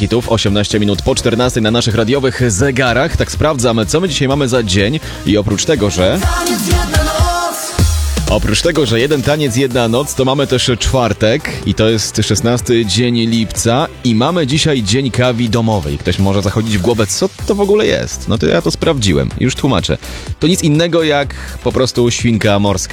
hitów, 18 minut po 14 na naszych radiowych zegarach. Tak sprawdzamy, co my dzisiaj mamy za dzień i oprócz tego, że jeden taniec, jedna noc, to mamy też czwartek i to jest 16 dzień lipca i mamy dzisiaj dzień kawy domowej. Ktoś może zachodzić w głowę, co to w ogóle jest? No to ja to sprawdziłem, już tłumaczę. To nic innego jak po prostu świnka morska.